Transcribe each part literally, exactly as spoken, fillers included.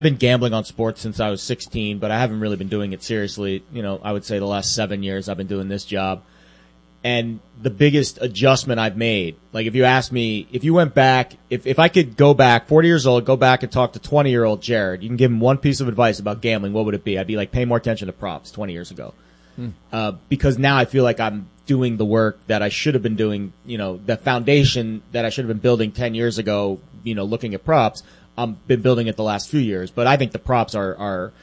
been gambling on sports since I was sixteen, but I haven't really been doing it seriously. You know, I would say the last seven years I've been doing this job. And the biggest adjustment I've made, like if you asked me, if you went back, if, if I could go back, forty years old, go back and talk to twenty-year-old Jared, you can give him one piece of advice about gambling, what would it be? I'd be like, pay more attention to props twenty years ago. Hmm. Uh, because now I feel like I'm doing the work that I should have been doing, you know, the foundation that I should have been building ten years ago, you know, looking at props. I've been building it the last few years, but I think the props are, are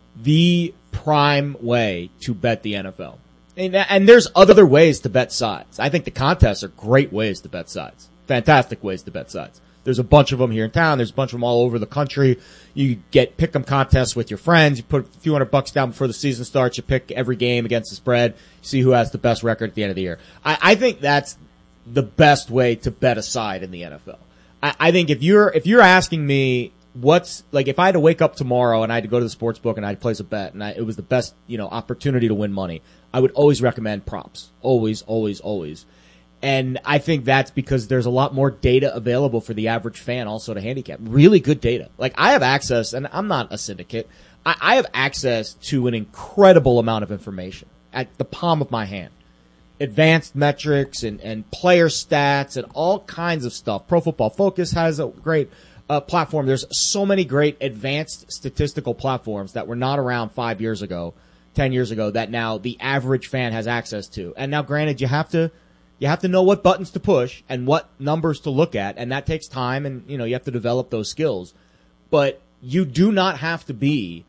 the prime way to bet the N F L. And, and there's other ways to bet sides. I think the contests are great ways to bet sides. Fantastic ways to bet sides. There's a bunch of them here in town. There's a bunch of them all over the country. You get pick 'em contests with your friends. You put a few hundred bucks down before the season starts. You pick every game against the spread. See who has the best record at the end of the year. I, I think that's the best way to bet a side in the N F L. I, I think if you're, if you're asking me what's, like if I had to wake up tomorrow and I had to go to the sports book and I had to place a bet and I, it was the best, you know, opportunity to win money, I would always recommend props. Always, always, always. And I think that's because there's a lot more data available for the average fan also to handicap. Really good data. Like I have access, and I'm not a syndicate, I, I have access to an incredible amount of information at the palm of my hand. Advanced metrics and, and player stats and all kinds of stuff. Pro Football Focus has a great uh, platform. There's so many great advanced statistical platforms that were not around five years ago, ten years ago, that now the average fan has access to. And now granted, you have to, you have to know what buttons to push and what numbers to look at, and that takes time, and you know, you have to develop those skills. But you do not have to be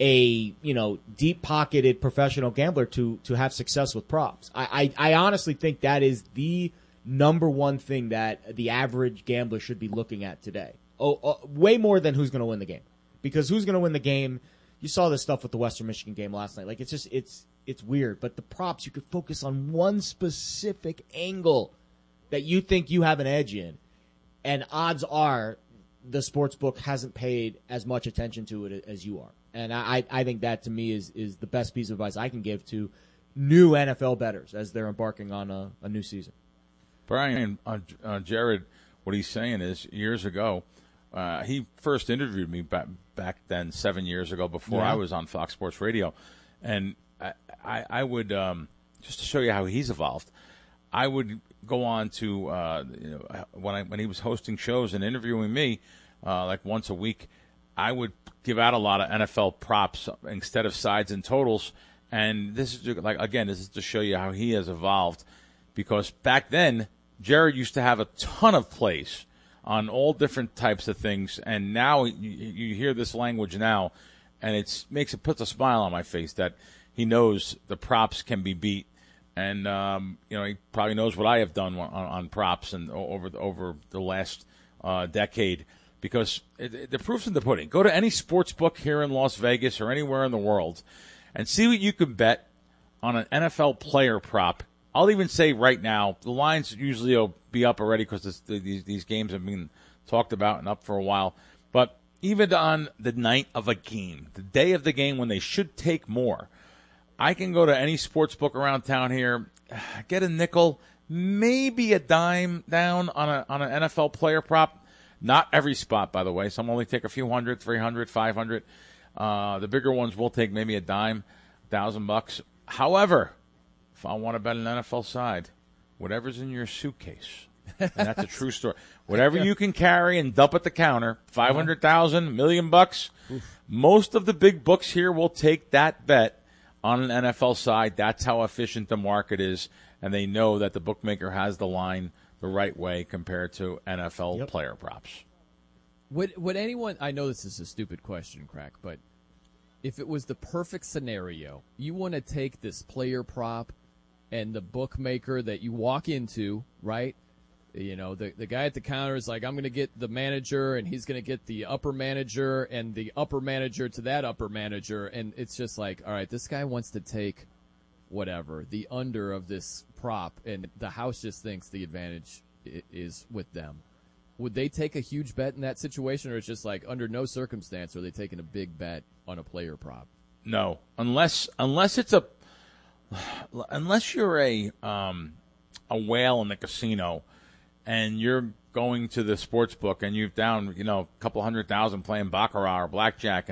a, you know, deep-pocketed professional gambler to, to have success with props. I, I, I honestly think that is the number one thing that the average gambler should be looking at today. Oh, oh way more than who's going to win the game. Because who's going to win the game, you saw this stuff with the Western Michigan game last night. Like, it's just, it's, it's weird. But the props, you could focus on one specific angle that you think you have an edge in. And odds are the sports book hasn't paid as much attention to it as you are. And I, I think that to me is, is the best piece of advice I can give to new N F L bettors as they're embarking on a, a new season. Brian, uh, uh, Jared, what he's saying is years ago, uh, he first interviewed me back, back then seven years ago before yeah. I was on Fox Sports Radio. And I, I, I would, um, just to show you how he's evolved, I would go on to, uh, you know, when I, when he was hosting shows and interviewing me, uh, like once a week, I would give out a lot of N F L props instead of sides and totals. And this is like, again, this is to show you how he has evolved, because back then Jared used to have a ton of plays on all different types of things. And now you, you hear this language now, and it makes it puts a smile on my face that he knows the props can be beat. And, um, you know, he probably knows what I have done on, on props and over the, over the last uh, decade. Because it, it, the proof's in the pudding. Go to any sports book here in Las Vegas or anywhere in the world and see what you can bet on an N F L player prop. I'll even say right now, the lines usually will be up already because the, these, these games have been talked about and up for a while. But even on the night of a game, the day of the game when they should take more, I can go to any sports book around town here, get a nickel, maybe a dime down on a on an N F L player prop. Not every spot, by the way. Some only take a few hundred, three hundred, five hundred. Uh, the bigger ones will take maybe a dime, thousand bucks. However, if I want to bet an N F L side, whatever's in your suitcase, and that's a true story. Whatever you can carry and dump at the counter, five hundred thousand, million bucks. Oof. Most of the big books here will take that bet on an N F L side. That's how efficient the market is, and they know that the bookmaker has the line the right way compared to N F L yep. player props. Would would anyone, I know this is a stupid question, Crack, but if it was the perfect scenario, you want to take this player prop and the bookmaker that you walk into, right? You know, the the guy at the counter is like, I'm going to get the manager, and he's going to get the upper manager, and the upper manager to that upper manager, and it's just like, all right, this guy wants to take whatever, the under of this prop, and the house just thinks the advantage is with them. Would they take a huge bet in that situation, or it's just like under no circumstance are they taking a big bet on a player prop? No, unless unless it's a unless you're a um, a whale in the casino, and you're going to the sports book and you've down, you know, a couple hundred thousand playing baccarat or blackjack,